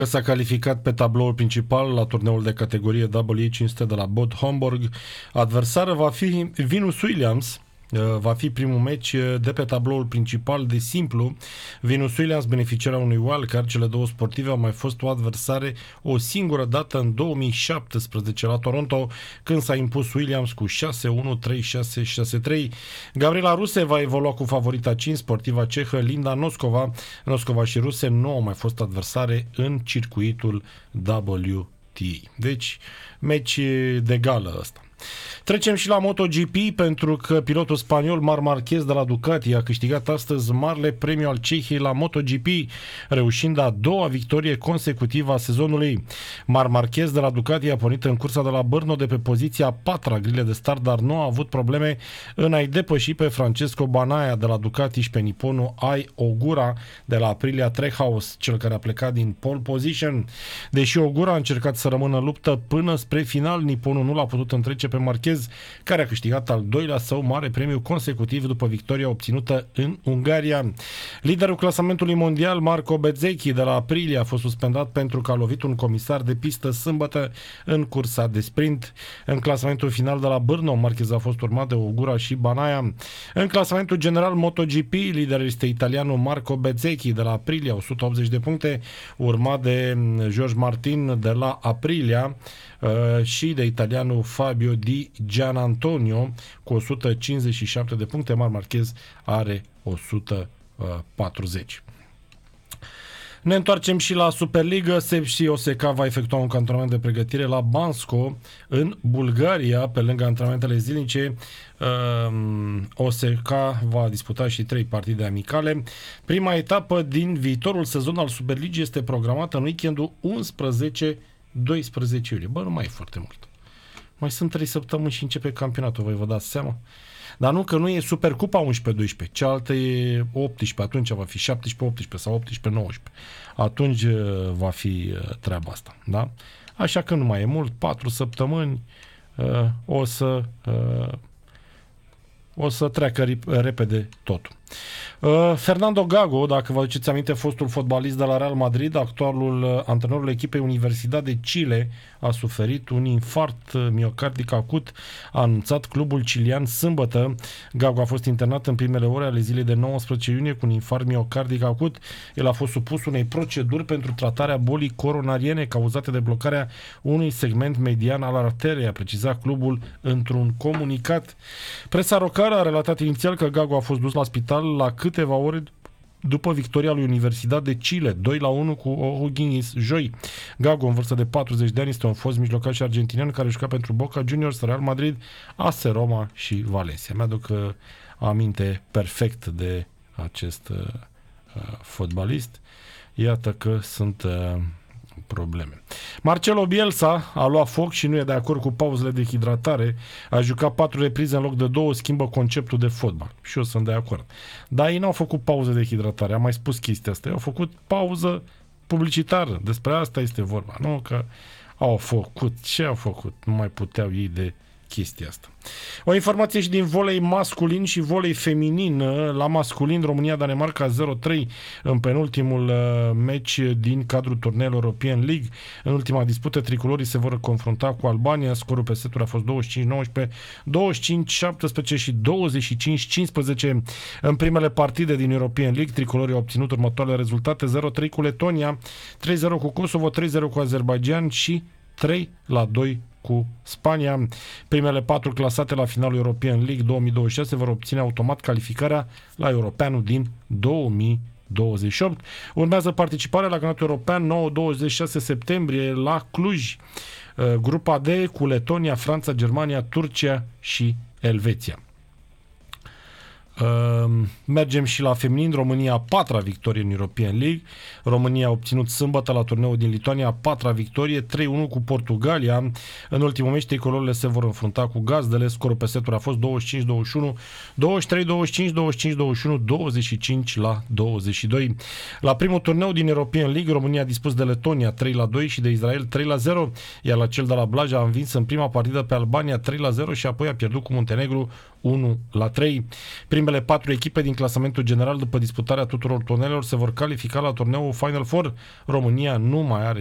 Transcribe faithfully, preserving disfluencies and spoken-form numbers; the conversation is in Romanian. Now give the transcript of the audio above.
S-a calificat pe tabloul principal la turneul de categorie W cinci sute de la Bad Homburg. Adversară va fi Venus Williams. Va fi primul meci de pe tabloul principal de simplu. Venus Williams, beneficiarea unui wildcard, cele două sportive au mai fost o adversare o singură dată în două mii șaptesprezece la Toronto, când s-a impus Williams cu șase unu, trei șase, șase trei. Gabriela Ruse va evolua cu favorita cinci, sportiva cehă Linda Noskova. Noskova și Ruse nu au mai fost adversare în circuitul W T A. Deci, meci de gală ăsta. Trecem și la MotoGP, pentru că pilotul spaniol Marc Marquez de la Ducati a câștigat astăzi marele premiu al Cehiei la MotoGP, reușind a doua victorie consecutivă a sezonului. Marc Marquez de la Ducati a pornit în cursa de la Brno de pe poziția a patra grile de start, dar nu a avut probleme în a-i depăși pe Francesco Bagnaia de la Ducati și pe niponul Ai Ogura de la Aprilia Trackhouse, cel care a plecat din pole position. Deși Ogura a încercat să rămână în luptă până spre final, niponul nu l-a putut întrece pe Marquez, care a câștigat al doilea său mare premiu consecutiv după victoria obținută în Ungaria. Liderul clasamentului mondial, Marco Bezzecchi de la Aprilia, a fost suspendat pentru că a lovit un comisar de pistă sâmbătă în cursa de sprint. În clasamentul final de la Brno, Marquez a fost urmat de Ogura și Bagnaia. În clasamentul general MotoGP, liderul este italianul Marco Bezzecchi de la Aprilia, o sută optzeci de puncte, urmat de Jorge Martin de la Aprilia și de italianul Fabio Di Gianantonio cu o sută cincizeci și șapte de puncte. Marc Marquez are o sută patruzeci. Ne întoarcem și la Superliga. Sep și O S K va efectua un cantonament de pregătire la Bansko în Bulgaria, pe lângă antrenamentele zilnice. O S K va disputa și trei partide amicale. Prima etapă din viitorul sezon al Superligii este programată în weekendul unsprezece doisprezece iulie. Bă, nu mai e foarte mult. Mai sunt trei săptămâni și începe campionatul, voi vă dați seama? Dar nu, că nu e Supercupa unsprezece doisprezece, cealaltă e optsprezece, atunci va fi șaptesprezece optsprezece sau optsprezece nouăsprezece. Atunci va fi treaba asta, da? Așa că nu mai e mult, patru săptămâni, o să o să treacă repede totul. Uh, Fernando Gago, dacă vă aduceți aminte, fostul fotbalist de la Real Madrid, actualul uh, antrenorul echipei Universidad de Chile, a suferit un infart uh, miocardic acut, a anunțat clubul chilian sâmbătă. Gago a fost internat în primele ore ale zilei de nouăsprezece iunie cu un infart miocardic acut. El a fost supus unei proceduri pentru tratarea bolii coronariene cauzate de blocarea unui segment median al arteriei, a precizat clubul într-un comunicat. Presa locală a relatat inițial că Gago a fost dus la spital la câteva ore după victoria lui Universidad de Chile, doi la unu cu O'Higgins joi. Gago, în vârstă de patruzeci de ani, este un fost mijlocaș argentinian care juca pentru Boca Juniors, Real Madrid, A S Roma și Valencia. Mi-aduc uh, aminte perfect de acest uh, fotbalist. Iată că sunt uh, probleme. Marcelo Bielsa a luat foc și nu e de acord cu pauzele de hidratare. A jucat patru reprize în loc de două, schimbă conceptul de fotbal. Și eu sunt de acord. Dar ei n-au făcut pauze de hidratare. Am mai spus chestia asta. Ei au făcut pauză publicitară. Despre asta este vorba. Nu că au făcut. Ce au făcut? Nu mai puteau ei de chestia asta. O informație și din volei masculin și volei feminin. La masculin, România-Danemarca zero trei în penultimul uh, meci din cadrul turneului European League. În ultima dispută, tricolorii se vor confrunta cu Albania. Scorul pe seturi a fost douăzeci și cinci nouăsprezece, douăzeci și cinci șaptesprezece și douăzeci și cinci cincisprezece. În primele partide din European League, tricolorii au obținut următoarele rezultate: zero trei cu Letonia, trei zero cu Kosovo, trei zero cu Azerbaijan și trei la doi cu Spania. Primele patru clasate la finalul European League două mii douăzeci și șase vor obține automat calificarea la Europeanul din două mii douăzeci și opt. Urmează participarea la campionatul european nouă douăzeci și șase septembrie la Cluj. Grupa D cu Letonia, Franța, Germania, Turcia și Elveția. Uh, mergem și la feminin. România a patra victorie în European League. România a obținut sâmbătă la turneul din Lituania a patra victorie, trei unu cu Portugalia. În ultimul meci, tricolorile se vor înfrunta cu gazdele. Scorul pe seturi a fost douăzeci și cinci douăzeci și unu, douăzeci și trei douăzeci și cinci, douăzeci și cinci douăzeci și unu, douăzeci și cinci la douăzeci și doi. La primul turneu din European League, România a dispus de Letonia trei la doi și de Israel trei la zero, iar la cel de la Blaj a învins în prima partidă pe Albania trei la zero și apoi a pierdut cu Muntenegru unu la trei. Primele patru echipe din clasamentul general după disputarea tuturor turnelelor se vor califica la turneul Final Four. România nu mai are